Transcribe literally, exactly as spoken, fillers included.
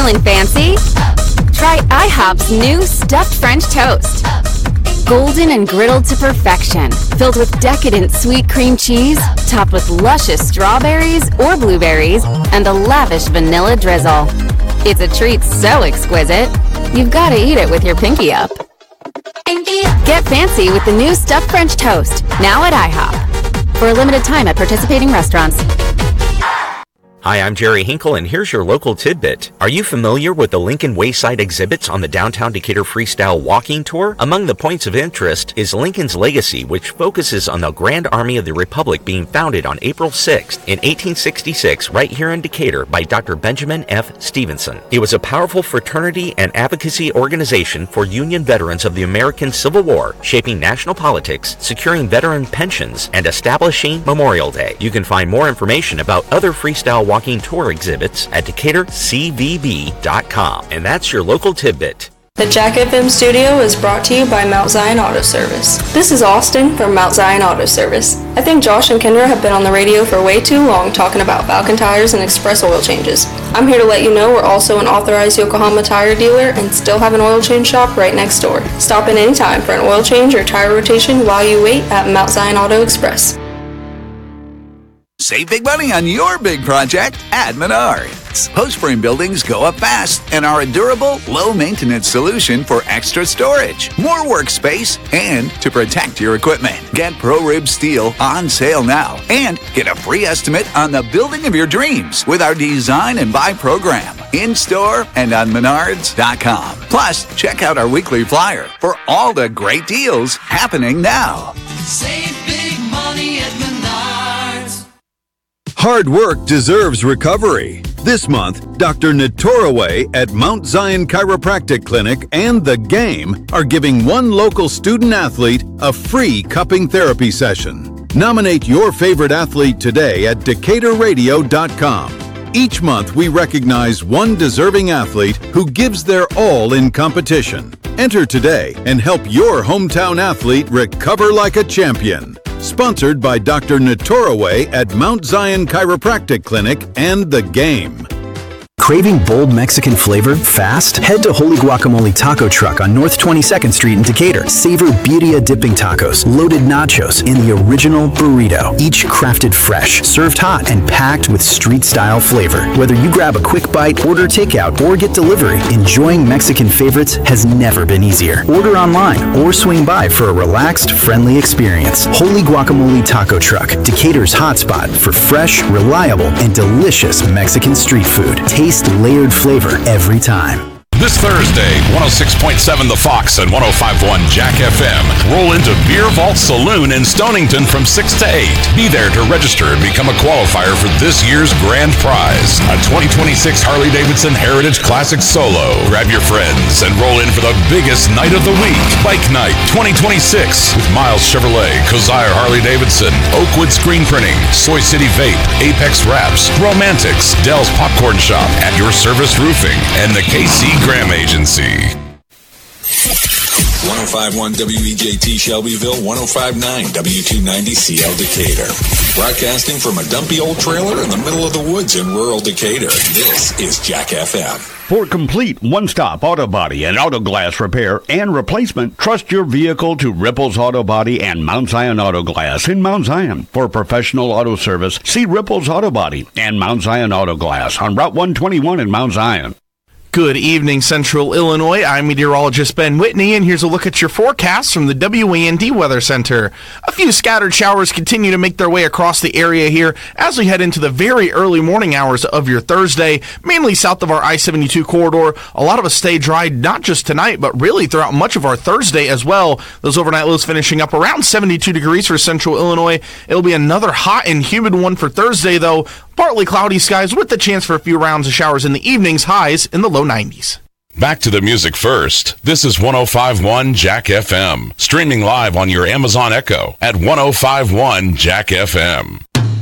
Feeling fancy? Try IHOP's new stuffed French toast. Golden and griddled to perfection, filled with decadent sweet cream cheese, topped with luscious strawberries or blueberries, and a lavish vanilla drizzle. It's a treat so exquisite, you've got to eat it with your pinky up. Get fancy with the new stuffed French toast, now at IHOP. For a limited time at participating restaurants. Hi, I'm Jerry Hinkle, and here's your local tidbit. Are you familiar with the Lincoln Wayside exhibits on the Downtown Decatur Freestyle Walking Tour? Among the points of interest is Lincoln's legacy, which focuses on the Grand Army of the Republic being founded on April sixth in eighteen sixty-six right here in Decatur by Doctor Benjamin F. Stevenson. It was a powerful fraternity and advocacy organization for Union veterans of the American Civil War, shaping national politics, securing veteran pensions, and establishing Memorial Day. You can find more information about other freestyle walking tour exhibits at decatur c v b dot com. And that's your local tidbit. The Jack F M studio is brought to you by Mount Zion Auto Service. This is Austin from Mount Zion Auto Service. I think Josh and Kendra have been on the radio for way too long talking about Falcon tires and express oil changes. I'm here to let you know we're also an authorized Yokohama tire dealer and still have an oil change shop right next door. Stop in anytime for an oil change or tire rotation while you wait at Mount Zion Auto Express. Save big money on your big project at Menards. Post-frame buildings go up fast and are a durable, low-maintenance solution for extra storage, more workspace, and to protect your equipment. Get ProRib Steel on sale now and get a free estimate on the building of your dreams with our Design and Buy program in-store and on menards dot com. Plus, check out our weekly flyer for all the great deals happening now. Save big money at Menards. Hard work deserves recovery. This month, Doctor Natoraway at Mount Zion Chiropractic Clinic and The Game are giving one local student athlete a free cupping therapy session. Nominate your favorite athlete today at decatur radio dot com. Each month, we recognize one deserving athlete who gives their all in competition. Enter today and help your hometown athlete recover like a champion. Sponsored by Doctor Natoraway at Mount Zion Chiropractic Clinic and The Game. Craving bold Mexican flavor fast? Head to Holy Guacamole Taco Truck on North twenty-second Street in Decatur. Savor birria dipping tacos, loaded nachos, and the original burrito. Each crafted fresh, served hot, and packed with street-style flavor. Whether you grab a quick bite, order takeout, or get delivery, enjoying Mexican favorites has never been easier. Order online or swing by for a relaxed, friendly experience. Holy Guacamole Taco Truck, Decatur's hotspot for fresh, reliable, and delicious Mexican street food. Taste layered flavor every time. This Thursday, one oh six point seven The Fox and one oh five point one Jack F M roll into Beer Vault Saloon in Stonington from six to eight. Be there to register and become a qualifier for this year's grand prize, a twenty twenty-six Harley-Davidson Heritage Classic Solo. Grab your friends and roll in for the biggest night of the week, Bike Night twenty twenty-six, with Miles Chevrolet, Kazire Harley-Davidson, Oakwood Screen Printing, Soy City Vape, Apex Wraps, Romantics, Dell's Popcorn Shop, At Your Service Roofing, and the K C Graham Agency. one oh five point one W E J T Shelbyville, one oh five point nine W two ninety C L Decatur. Broadcasting from a dumpy old trailer in the middle of the woods in rural Decatur, this is Jack F M. For complete one-stop auto body and auto glass repair and replacement, trust your vehicle to Ripples Auto Body and Mount Zion Auto Glass in Mount Zion. For professional auto service, see Ripples Auto Body and Mount Zion Auto Glass on Route one twenty-one in Mount Zion. Good evening, Central Illinois. I'm meteorologist Ben Whitney, and here's a look at your forecast from the W A N D Weather Center. A few scattered showers continue to make their way across the area here as we head into the very early morning hours of your Thursday, mainly south of our I seventy-two corridor. A lot of us stay dry not just tonight, but really throughout much of our Thursday as well. Those overnight lows finishing up around seventy-two degrees for Central Illinois. It'll be another hot and humid one for Thursday, though. Partly cloudy skies with the chance for a few rounds of showers in the evenings, highs in the low nineties. Back to the music first. This is one oh five point one Jack F M, streaming live on your Amazon Echo at one oh five point one Jack F M.